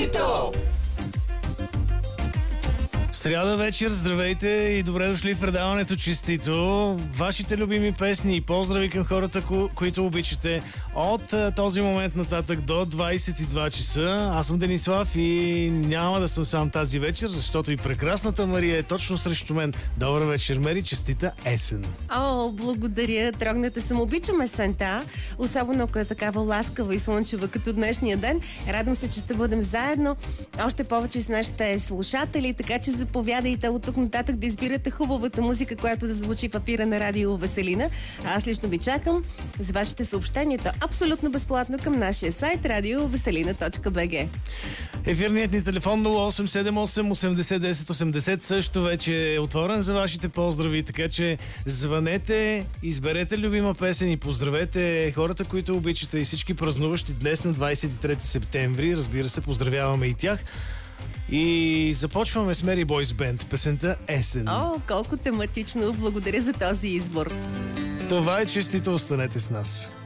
Честито! Сряда вечер, здравейте и добре дошли в предаването Честито. Вашите любими песни и поздрави към хората, които обичате от този момент нататък до 22 часа. Аз съм Денислав и няма да съм сам тази вечер, защото и прекрасната Мария е точно срещу мен. Добър вечер, Мери, честита есен. О, благодаря. Трогната съм. Обичам есента, особено ако е такава ласкава и слънчева като днешния ден. Радвам се, че ще бъдем заедно. Още повече с нашите слушатели, така че заповядайте от тук нататък да избирате хубавата музика, която да звучи в ефира на Радио Веселина. Аз лично ви чакам с вашите съобщения абсолютно безплатно към нашия сайт radioveselina.bg. Ефирният ни телефон 0878 80 10 80 също вече е отворен за вашите поздрави, така че звънете, изберете любима песен и поздравете хората, които обичате и всички празнуващи днес на 23 септември. Разбира се, поздравяваме и тях. И започваме с Mary Boys Band, песента Есен. О, колко тематично! Благодаря за този избор. Това е Честито, останете с нас.